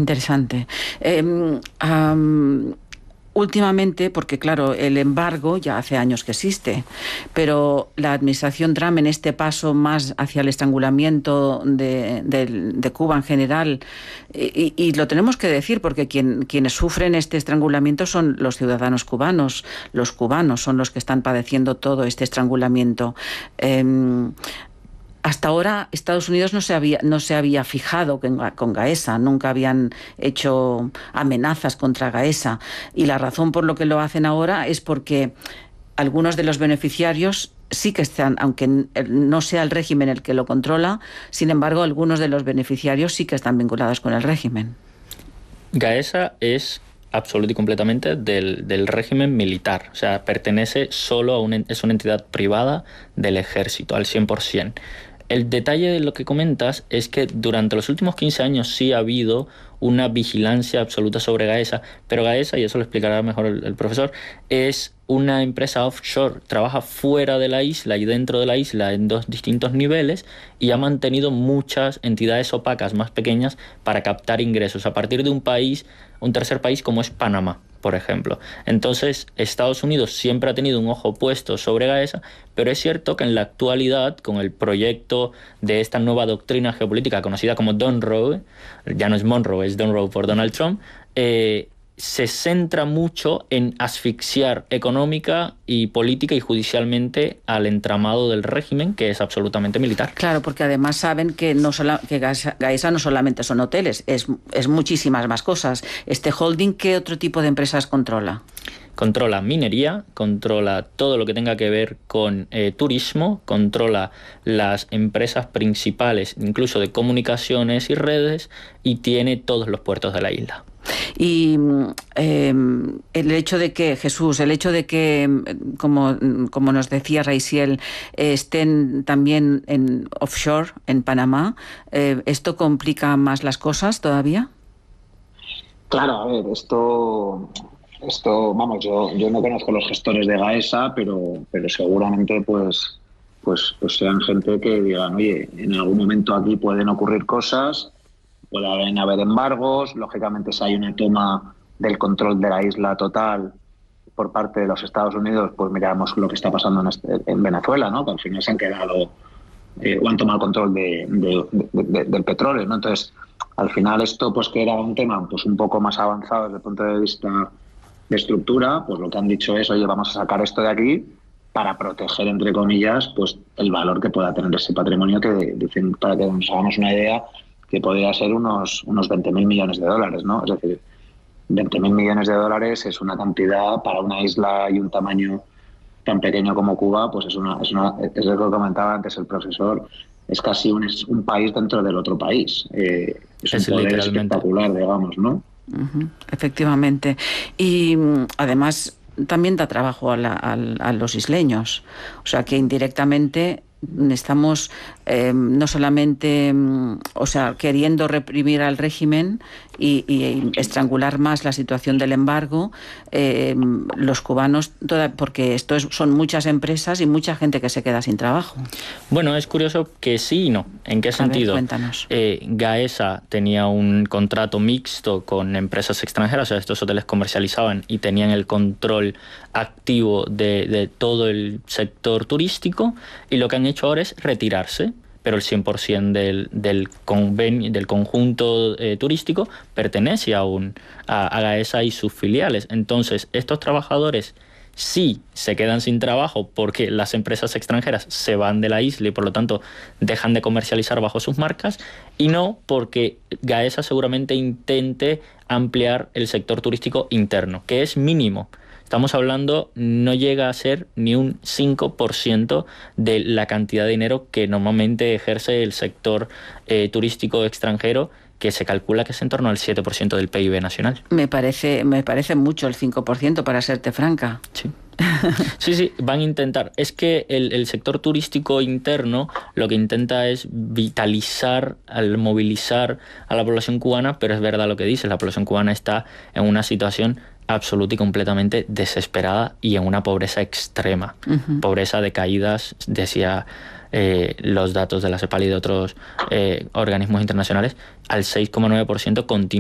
Interesante. Últimamente, porque claro, el embargo ya hace años que existe, pero la administración Trump en este paso más hacia el estrangulamiento de Cuba en general, y lo tenemos que decir porque quienes sufren este estrangulamiento son los ciudadanos cubanos, los cubanos son los que están padeciendo todo este estrangulamiento. Hasta ahora Estados Unidos no se había fijado con Gaesa, nunca habían hecho amenazas contra Gaesa, y la razón por lo que lo hacen ahora es porque algunos de los beneficiarios sí que están, aunque no sea el régimen el que lo controla, sin embargo algunos de los beneficiarios sí que están vinculados con el régimen. Gaesa es absoluta y completamente del régimen militar, o sea, pertenece solo a es una entidad privada del ejército, al 100%. El detalle de lo que comentas es que durante los últimos 15 años sí ha habido una vigilancia absoluta sobre Gaesa, pero Gaesa, y eso lo explicará mejor el profesor, es una empresa offshore, trabaja fuera de la isla y dentro de la isla en dos distintos niveles, y ha mantenido muchas entidades opacas más pequeñas para captar ingresos a partir de un tercer país como es Panamá, por ejemplo. Entonces, Estados Unidos siempre ha tenido un ojo puesto sobre Gaesa, pero es cierto que en la actualidad, con el proyecto de esta nueva doctrina geopolítica conocida como Don't Row, ya no es Monroe, es Don't Row por Donald Trump, se centra mucho en asfixiar económica y política y judicialmente al entramado del régimen, que es absolutamente militar. Claro, porque además saben que Gaesa no solamente son hoteles, es muchísimas más cosas. Este holding, ¿qué otro tipo de empresas controla? Controla minería, controla todo lo que tenga que ver con turismo, controla las empresas principales, incluso de comunicaciones y redes, y tiene todos los puertos de la isla. Y el hecho de que, como nos decía Raisiel, estén también en offshore, en Panamá, ¿esto complica más las cosas todavía? Claro, a ver, esto vamos, yo no conozco los gestores de Gaesa, pero seguramente pues sean gente que digan, oye, en algún momento aquí pueden ocurrir cosas, pueden haber embargos, lógicamente si hay una toma del control de la isla total por parte de los Estados Unidos, pues miramos lo que está pasando en Venezuela, ¿no? Que al final se han quedado o han tomado el control del petróleo, ¿no? Entonces, al final esto, pues que era un tema pues un poco más avanzado desde el punto de vista de estructura, pues lo que han dicho es, oye, vamos a sacar esto de aquí para proteger, entre comillas, pues el valor que pueda tener ese patrimonio, que dicen, para que nos hagamos una idea, que podría ser unos 20.000 millones de dólares, ¿no? Es decir, 20.000 millones de dólares es una cantidad para una isla y un tamaño tan pequeño como Cuba, pues es lo que comentaba antes el profesor, es casi un país dentro del otro país. Es un poder espectacular, digamos, ¿no? Uh-huh, efectivamente. Y además también da trabajo a los isleños, o sea que indirectamente estamos no solamente queriendo reprimir al régimen y estrangular más la situación del embargo, los cubanos, porque son muchas empresas y mucha gente que se queda sin trabajo. Bueno, es curioso que sí y no. ¿En qué sentido? Cuéntanos. Gaesa tenía un contrato mixto con empresas extranjeras, o sea, estos hoteles comercializaban y tenían el control activo de todo el sector turístico, y lo que han hecho ahora es retirarse, pero el 100% del conjunto turístico pertenece a Gaesa y sus filiales. Entonces, estos trabajadores sí se quedan sin trabajo porque las empresas extranjeras se van de la isla y por lo tanto dejan de comercializar bajo sus marcas, y no porque Gaesa seguramente intente ampliar el sector turístico interno, que es mínimo. Estamos hablando, no llega a ser ni un 5% de la cantidad de dinero que normalmente ejerce el sector turístico extranjero, que se calcula que es en torno al 7% del PIB nacional. Me parece mucho el 5%, para serte franca. Sí. Sí, van a intentar. Es que el sector turístico interno lo que intenta es vitalizar, movilizar a la población cubana, pero es verdad lo que dices, la población cubana está en una situación absoluta y completamente desesperada y en una pobreza extrema. Uh-huh. Pobreza de caídas, decía los datos de la CEPAL y de otros organismos internacionales, al 6,9% continua.